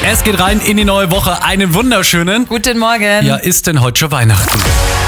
Es geht rein in die neue Woche. Einen wunderschönen. Guten Morgen. Ja, ist denn heute schon Weihnachten?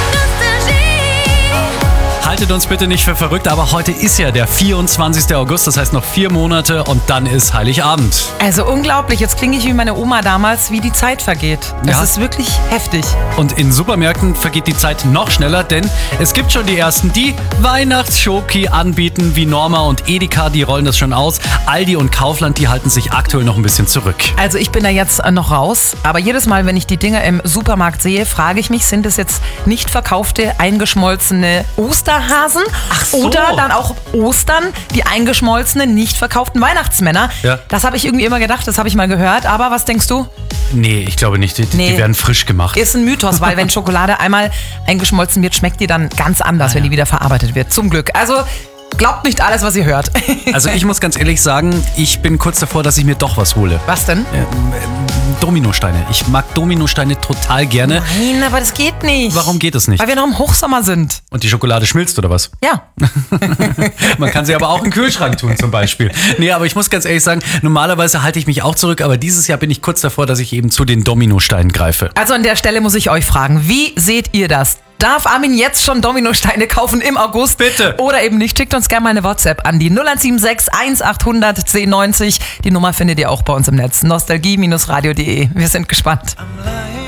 Haltet uns bitte nicht für verrückt, aber heute ist ja der 24. August, das heißt noch 4 Monate und dann ist Heiligabend. Also unglaublich, jetzt klinge ich wie meine Oma damals, wie die Zeit vergeht. Das Ja. ist wirklich heftig. Und in Supermärkten vergeht die Zeit noch schneller, denn es gibt schon die ersten, die Weihnachtsschoki anbieten, wie Norma und Edeka, die rollen das schon aus. Aldi und Kaufland, die halten sich aktuell noch ein bisschen zurück. Also ich bin da jetzt noch raus, aber jedes Mal, wenn ich die Dinger im Supermarkt sehe, frage ich mich, sind es jetzt nicht verkaufte, eingeschmolzene Osterhasen? Ach so. Oder dann auch Ostern, die eingeschmolzenen, nicht verkauften Weihnachtsmänner? Ja. Das habe ich irgendwie immer gedacht, das habe ich mal gehört, aber was denkst du? Nee, ich glaube nicht, die werden frisch gemacht. Ist ein Mythos, weil wenn Schokolade einmal eingeschmolzen wird, schmeckt die dann ganz anders, wenn die wieder verarbeitet wird. Zum Glück. Also glaubt nicht alles, was ihr hört. Also ich muss ganz ehrlich sagen, ich bin kurz davor, dass ich mir doch was hole. Was denn? Dominosteine. Ich mag Dominosteine total gerne. Nein, aber das geht nicht. Warum geht es nicht? Weil wir noch im Hochsommer sind. Und die Schokolade schmilzt oder was? Ja. Man kann sie aber auch in den Kühlschrank tun zum Beispiel. Nee, aber ich muss ganz ehrlich sagen, normalerweise halte ich mich auch zurück, aber dieses Jahr bin ich kurz davor, dass ich eben zu den Dominosteinen greife. Also an der Stelle muss ich euch fragen, wie seht ihr das? Darf Armin jetzt schon Dominosteine kaufen im August? Bitte. Oder eben nicht? Schickt uns gerne mal eine WhatsApp an die 0176 1800 1090. Die Nummer findet ihr auch bei uns im Netz. nostalgie-radio.de. Wir sind gespannt.